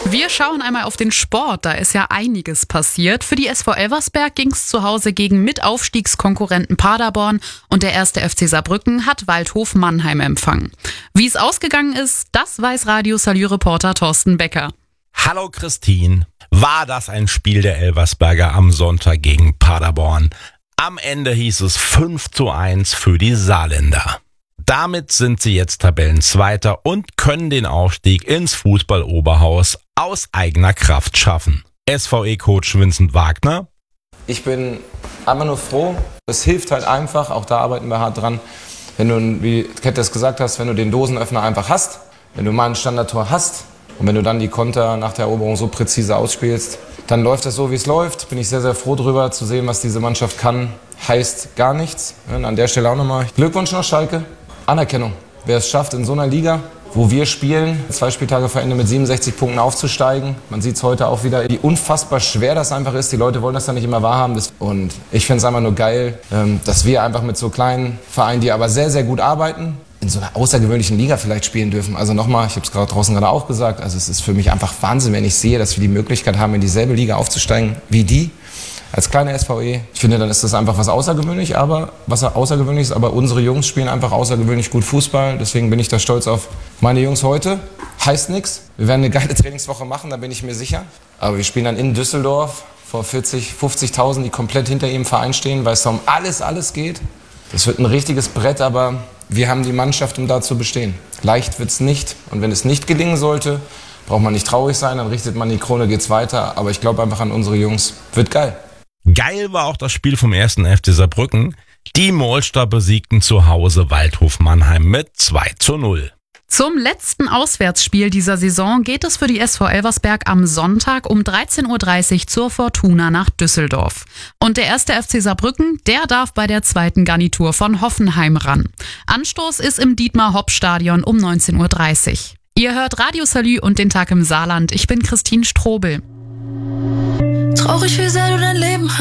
Wir schauen einmal auf den Sport, da ist ja einiges passiert. Für die SV Elversberg ging es zu Hause gegen Mitaufstiegskonkurrenten Paderborn und der 1. FC Saarbrücken hat Waldhof Mannheim empfangen. Wie es ausgegangen ist, das weiß Radio Salü-Reporter Thorsten Becker. Hallo Christine, war das ein Spiel der Elversberger am Sonntag gegen Paderborn? Am Ende hieß es 5:1 für die Saarländer. Damit sind sie jetzt Tabellenzweiter und können den Aufstieg ins Fußball-Oberhaus aus eigener Kraft schaffen. SVE-Coach Vincent Wagner: Ich bin einfach nur froh. Es hilft halt einfach, auch da arbeiten wir hart dran, wenn du, wie Kette es gesagt hast, wenn du den Dosenöffner einfach hast, wenn du mal ein Standardtor hast und wenn du dann die Konter nach der Eroberung so präzise ausspielst, dann läuft das so, wie es läuft. Bin ich sehr, sehr froh drüber zu sehen, was diese Mannschaft kann. Heißt gar nichts. Und an der Stelle auch nochmal Glückwunsch nach Schalke. Anerkennung. Wer es schafft, in so einer Liga, wo wir spielen, 2 Spieltage vor Ende mit 67 Punkten aufzusteigen. Man sieht es heute auch wieder, wie unfassbar schwer das einfach ist. Die Leute wollen das dann nicht immer wahrhaben. Und ich finde es einfach nur geil, dass wir einfach mit so kleinen Vereinen, die aber sehr, sehr gut arbeiten, in so einer außergewöhnlichen Liga vielleicht spielen dürfen. Also nochmal, ich habe es gerade draußen auch gesagt, also es ist für mich einfach Wahnsinn, wenn ich sehe, dass wir die Möglichkeit haben, in dieselbe Liga aufzusteigen wie die. Als kleine SVE. Ich finde, dann ist das einfach was Außergewöhnliches, aber unsere Jungs spielen einfach außergewöhnlich gut Fußball. Deswegen bin ich da stolz auf meine Jungs heute. Heißt nichts. Wir werden eine geile Trainingswoche machen, da bin ich mir sicher. Aber wir spielen dann in Düsseldorf vor 40.000, 50.000, die komplett hinter ihrem Verein stehen, weil es da um alles geht. Das wird ein richtiges Brett, aber wir haben die Mannschaft, um da zu bestehen. Leicht wird's nicht. Und wenn es nicht gelingen sollte, braucht man nicht traurig sein, dann richtet man die Krone, geht's weiter. Aber ich glaube einfach an unsere Jungs. Wird geil. Geil war auch das Spiel vom 1. FC Saarbrücken. Die Molster besiegten zu Hause Waldhof Mannheim mit 2:0. Zum letzten Auswärtsspiel dieser Saison geht es für die SV Elversberg am Sonntag um 13:30 Uhr zur Fortuna nach Düsseldorf. Und der 1. FC Saarbrücken, der darf bei der zweiten Garnitur von Hoffenheim ran. Anstoß ist im Dietmar-Hopp-Stadion um 19:30 Uhr. Ihr hört Radio Salü und den Tag im Saarland. Ich bin Christine Strobel. Traurig, wie sehr du dein Leben